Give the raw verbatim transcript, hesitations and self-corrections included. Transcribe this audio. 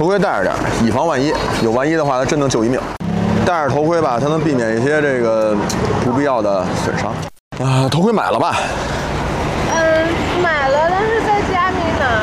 头盔戴着点，以防万一。有万一的话，它真能救一命。戴着头盔吧，它能避免一些这个不必要的损伤。啊、呃，头盔买了吧？ 嗯，买了，但是